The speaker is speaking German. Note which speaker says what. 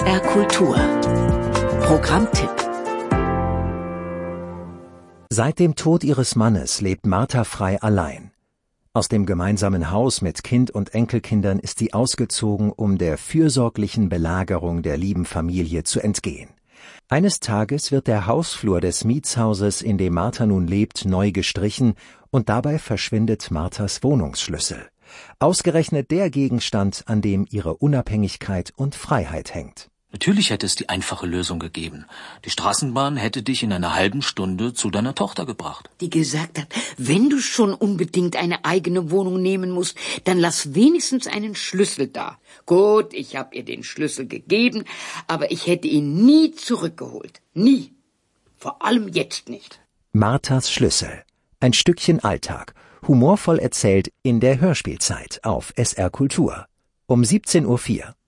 Speaker 1: SR Kultur. Programmtipp.
Speaker 2: Seit dem Tod ihres Mannes lebt Martha Frey allein. Aus dem gemeinsamen Haus mit Kind und Enkelkindern ist sie ausgezogen, um der fürsorglichen Belagerung der lieben Familie zu entgehen. Eines Tages wird der Hausflur des Mietshauses, in dem Martha nun lebt, neu gestrichen und dabei verschwindet Marthas Wohnungsschlüssel. Ausgerechnet der Gegenstand, an dem ihre Unabhängigkeit und Freiheit hängt.
Speaker 3: Natürlich hätte es die einfache Lösung gegeben. Die Straßenbahn hätte dich in einer halben Stunde zu deiner Tochter gebracht.
Speaker 4: Die gesagt hat, wenn du schon unbedingt eine eigene Wohnung nehmen musst, dann lass wenigstens einen Schlüssel da. Gut, ich habe ihr den Schlüssel gegeben, aber ich hätte ihn nie zurückgeholt. Nie. Vor allem jetzt nicht.
Speaker 2: Marthas Schlüssel. Ein Stückchen Alltag. Humorvoll erzählt in der Hörspielzeit auf SR Kultur. Um 17:04 Uhr.